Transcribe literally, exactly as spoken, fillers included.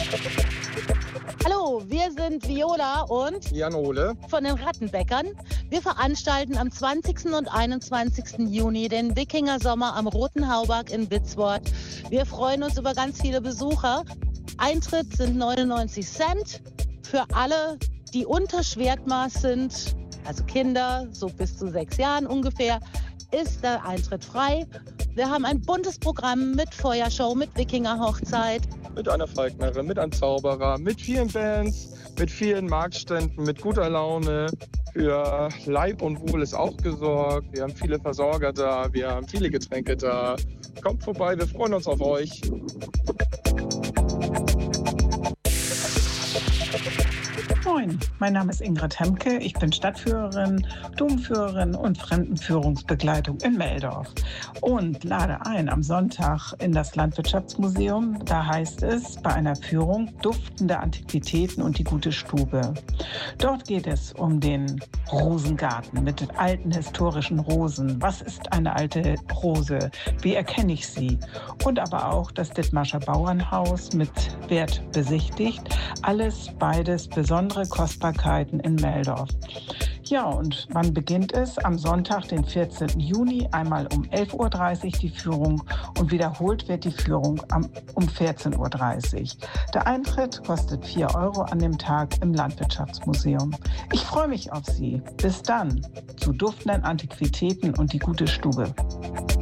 Hallo, wir sind Viola und Jan Ole von den Rattenbäckern. Wir veranstalten am zwanzigsten und einundzwanzigsten Juni den Wikinger-Sommer am Roten Hauberg in Witzwort. Wir freuen uns über ganz viele Besucher. Eintritt sind neunundneunzig Cent für alle, die unter Schwertmaß sind, also Kinder, so bis zu sechs Jahren ungefähr, ist der Eintritt frei. Wir haben ein buntes Programm mit Feuershow, mit Wikinger-Hochzeit. mit einer Falknerin, mit einem Zauberer, mit vielen Bands, mit vielen Marktständen, mit guter Laune. Für Leib und Wohl ist auch gesorgt. Wir haben viele Versorger da, wir haben viele Getränke da. Kommt vorbei, wir freuen uns auf euch. Moin, mein Name ist Ingrid Hemke. Ich bin Stadtführerin, Domführerin und Fremdenführungsbegleitung in Meldorf und lade ein am Sonntag in das Landwirtschaftsmuseum. Da heißt es bei einer Führung duftende Antiquitäten und die gute Stube. Dort geht es um den Rosengarten mit alten historischen Rosen. Was ist eine alte Rose? Wie erkenne ich sie? Und aber auch das Dithmarscher Bauernhaus mit Wert besichtigt. Alles beides besondere Kostbarkeiten in Meldorf. Ja, und wann beginnt es? Am Sonntag, den vierzehnten Juni, einmal um elf Uhr dreißig die Führung und wiederholt wird die Führung am, um vierzehn Uhr dreißig. Der Eintritt kostet vier Euro an dem Tag im Landwirtschaftsmuseum. Ich freue mich auf Sie. Bis dann zu duftenden Antiquitäten und die gute Stube.